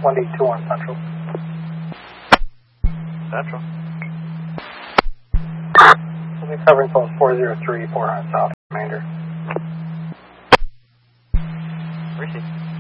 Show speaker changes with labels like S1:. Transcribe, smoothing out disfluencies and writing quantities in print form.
S1: 1D21 Central.
S2: Central.
S1: We'll be covering post 403, 400 South.